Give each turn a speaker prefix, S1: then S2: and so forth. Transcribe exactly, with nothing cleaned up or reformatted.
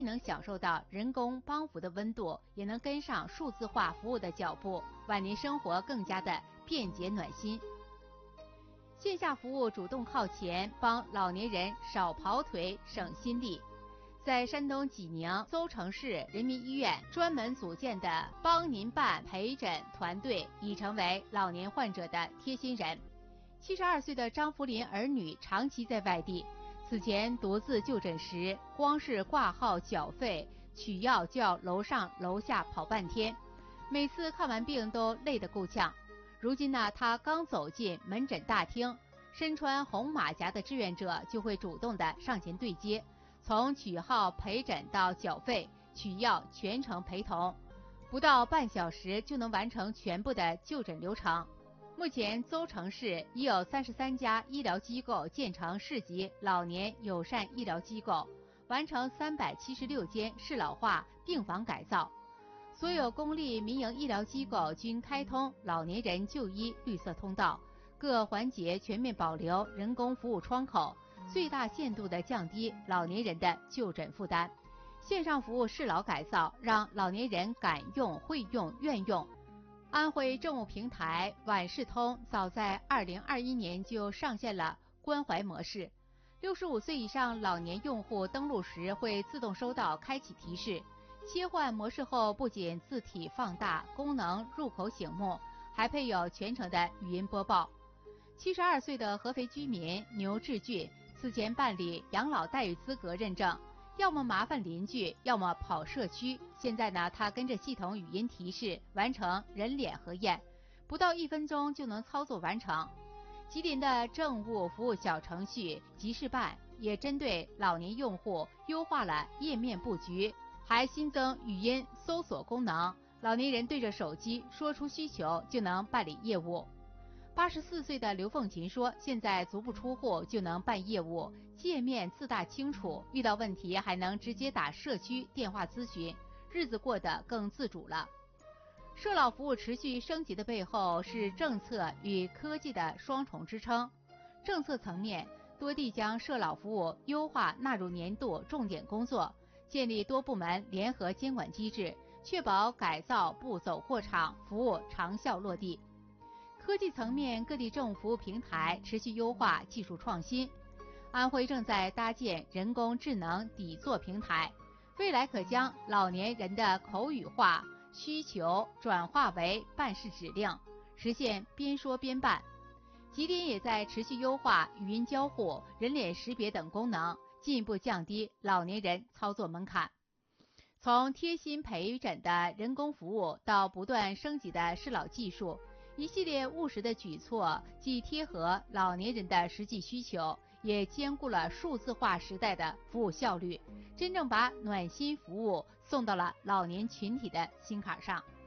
S1: 能享受到人工帮扶的温度，也能跟上数字化服务的脚步，晚年生活更加的便捷暖心。线下服务主动靠前，帮老年人少跑腿省心力。在山东济宁邹城市人民医院专门组建的帮您办陪诊团队，已成为老年患者的贴心人。七十二岁的张福林儿女长期在外地，此前独自就诊时，光是挂号缴费取药就要楼上楼下跑半天，每次看完病都累得够呛。如今呢，他刚走进门诊大厅，身穿红马甲的志愿者就会主动的上前对接，从取号陪诊到缴费取药全程陪同，不到半小时就能完成全部的就诊流程。目前邹城市已有三十三家医疗机构建成市级老年友善医疗机构，完成三百七十六间适老化病房改造。所有公立民营医疗机构均开通老年人就医绿色通道，各环节全面保留人工服务窗口，最大限度地降低老年人的就诊负担。线上服务适老改造，让老年人敢用、会用、愿用。安徽政务平台晚视通早在二零二一年就上线了关怀模式，六十五岁以上老年用户登录时会自动收到开启提示，切换模式后不仅字体放大、功能入口醒目，还配有全程的语音播报。七十二岁的合肥居民牛志俊此前办理养老待遇资格认证，要么麻烦邻居，要么跑社区。现在呢，他跟着系统语音提示完成人脸核验，不到一分钟就能操作完成。吉林的政务服务小程序集事办也针对老年用户优化了页面布局，还新增语音搜索功能，老年人对着手机说出需求就能办理业务。八十四岁的刘凤琴说，现在足不出户就能办业务，界面自大清楚，遇到问题还能直接打社区电话咨询，日子过得更自主了。社老服务持续升级的背后是政策与科技的双重支撑。政策层面，多地将社老服务优化纳入年度重点工作，建立多部门联合监管机制，确保改造不走过场，服务长效落地。科技层面，各地政务服务平台持续优化技术创新。安徽正在搭建人工智能底座平台，未来可将老年人的口语化需求转化为办事指令，实现边说边办。吉林也在持续优化语音交互、人脸识别等功能，进一步降低老年人操作门槛。从贴心陪诊的人工服务到不断升级的适老技术，一系列务实的举措，既贴合老年人的实际需求，也兼顾了数字化时代的服务效率，真正把暖心服务送到了老年群体的心坎上。